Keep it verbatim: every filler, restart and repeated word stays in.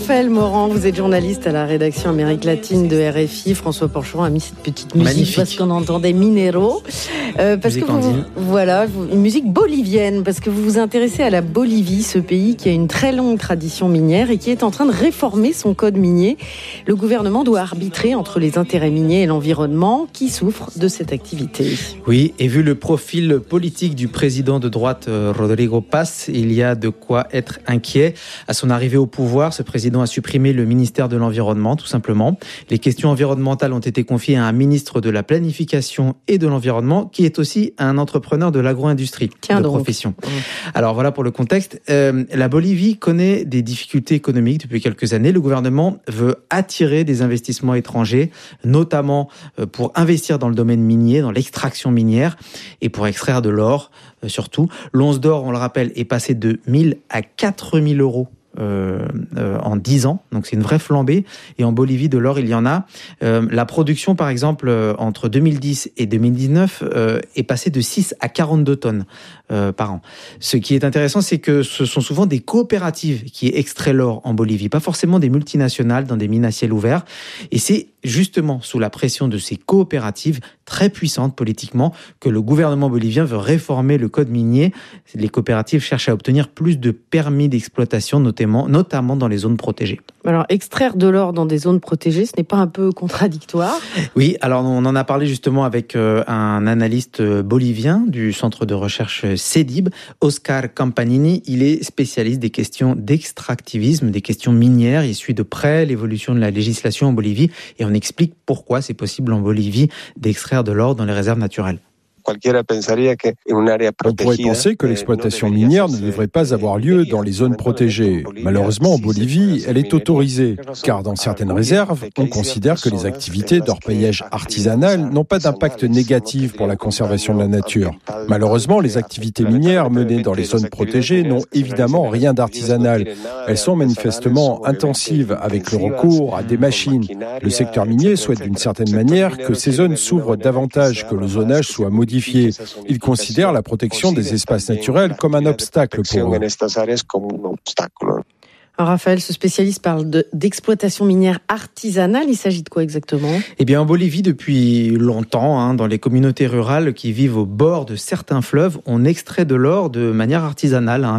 Raphaël Morand, vous êtes journaliste à la rédaction Amérique latine de R F I. François Porcheron a mis cette petite musique Magnifique. Parce qu'on entendait Minero. Euh, parce musique que vous, andine. voilà, vous, une musique bolivienne, parce que vous vous intéressez à la Bolivie, ce pays qui a une très longue tradition minière et qui est en train de réformer son code minier. Le gouvernement doit arbitrer entre les intérêts miniers et l'environnement qui souffrent de cette activité. Oui, et vu le profil politique du président de droite euh, Rodrigo Paz, il y a de quoi être inquiet. À son arrivée au pouvoir, ce président a supprimé le ministère de l'Environnement, tout simplement. Les questions environnementales ont été confiées à un ministre de la Planification et de l'Environnement, qui est aussi un entrepreneur de l'agro-industrie Tiens de donc. profession. Mmh. Alors voilà pour le contexte. Euh, la Bolivie connaît des difficultés économiques depuis quelques années. Le gouvernement veut attirer des investissements étrangers, notamment pour investir dans le domaine minier, dans l'extraction minière et pour extraire de l'or, euh, surtout. L'once d'or, on le rappelle, est passé de mille à quatre mille euros. Euh, euh, en dix ans, donc c'est une vraie flambée. Et en Bolivie, de l'or, il y en a. Euh, la production, par exemple, euh, entre deux mille dix et deux mille dix-neuf, euh, est passée de six à quarante-deux tonnes euh, par an. Ce qui est intéressant, c'est que ce sont souvent des coopératives qui extraient l'or en Bolivie, pas forcément des multinationales dans des mines à ciel ouvert. Et c'est justement sous la pression de ces coopératives très puissantes politiquement que le gouvernement bolivien veut réformer le code minier. Les coopératives cherchent à obtenir plus de permis d'exploitation, notamment, notamment dans les zones protégées. Alors, extraire de l'or dans des zones protégées, ce n'est pas un peu contradictoire ? Oui, alors on en a parlé justement avec euh, un analyste bolivien du centre de recherche CEDIB, Oscar Campanini. Il est spécialiste des questions d'extractivisme, des questions minières. Il suit de près l'évolution de la législation en Bolivie et on explique pourquoi c'est possible en Bolivie d'extraire de l'or dans les réserves naturelles. On pourrait penser que l'exploitation minière ne devrait pas avoir lieu dans les zones protégées. Malheureusement, en Bolivie, elle est autorisée, car dans certaines réserves, on considère que les activités d'orpaillage artisanal n'ont pas d'impact négatif pour la conservation de la nature. Malheureusement, les activités minières menées dans les zones protégées n'ont évidemment rien d'artisanal. Elles sont manifestement intensives avec le recours à des machines. Le secteur minier souhaite d'une certaine manière que ces zones s'ouvrent davantage, que le zonage soit modifié. Il considère la protection des espaces naturels comme un obstacle pour eux. Alors Raphaël, ce spécialiste parle de, d'exploitation minière artisanale. Il s'agit de quoi exactement ? Eh bien, en Bolivie, depuis longtemps, hein, dans les communautés rurales qui vivent au bord de certains fleuves, on extrait de l'or de manière artisanale, hein,